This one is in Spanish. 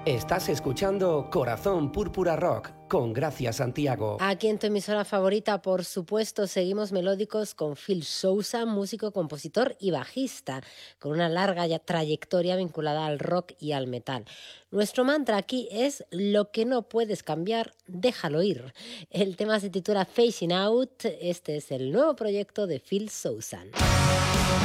Estás escuchando Corazón Púrpura Rock con Gracia Santiago. Aquí en tu emisora favorita, por supuesto, seguimos melódicos con Phil Sousa, músico, compositor y bajista, con una larga trayectoria vinculada al rock y al metal. Nuestro mantra aquí es: lo que no puedes cambiar, déjalo ir. El tema se titula Phasing Out. Este es el nuevo proyecto de Phil Sousa.